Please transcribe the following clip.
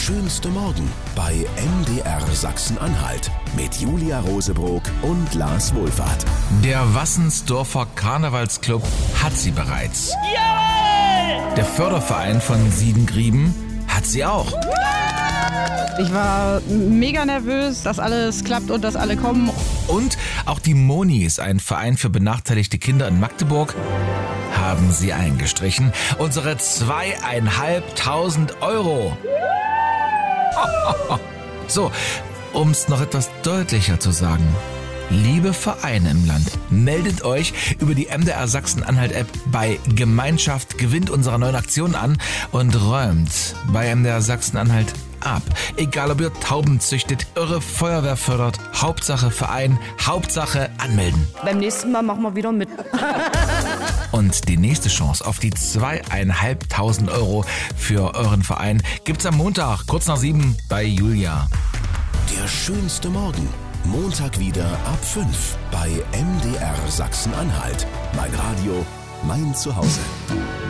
schönste Morgen bei MDR Sachsen-Anhalt mit Julia Rosebrock und Lars Wohlfahrt. Der Wassensdorfer Karnevalsclub hat sie bereits. Jawohl! Der Förderverein von Siedengrieben hat sie auch. Ich war mega nervös, dass alles klappt und dass alle kommen. Und auch die Monis, ein Verein für benachteiligte Kinder in Magdeburg, haben sie eingestrichen. Unsere 2.500 Euro. So, um es noch etwas deutlicher zu sagen. Liebe Vereine im Land, meldet euch über die MDR Sachsen-Anhalt-App bei Gemeinschaft gewinnt unserer neuen Aktion an und räumt bei MDR Sachsen-Anhalt ab. Egal ob ihr Tauben züchtet, irre Feuerwehr fördert, Hauptsache Verein, Hauptsache anmelden. Beim nächsten Mal machen wir wieder mit. Und die nächste Chance auf die 2.500 Euro für euren Verein gibt's am Montag, kurz nach 7 bei Julia. Der schönste Morgen. Montag wieder ab 5 bei MDR Sachsen-Anhalt. Mein Radio, mein Zuhause.